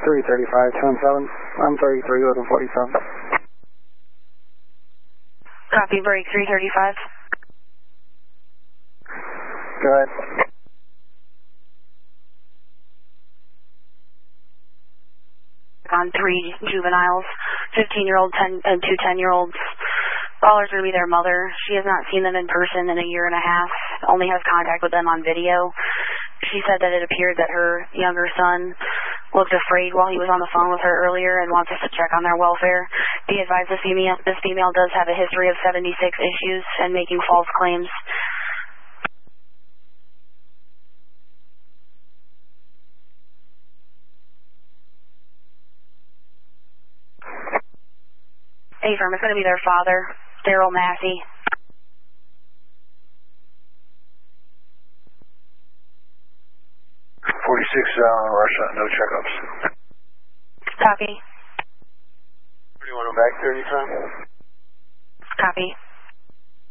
335, 10-7. I'm 33, looking 47. Copy, break 335. Go ahead. On 3 juveniles, 15-year-old and 2 10-year-olds. Callers going to be their mother. She has not seen them in person in a year and a half, only has contact with them on video. She said that it appeared that her younger son looked afraid while he was on the phone with her earlier and wants us to check on their welfare. Be advised this female does have a history of 76 issues and making false claims. Affirm, it's going to be their father, Daryl Massey. Russia, no checkups. Copy. 31 back 30 time. Copy.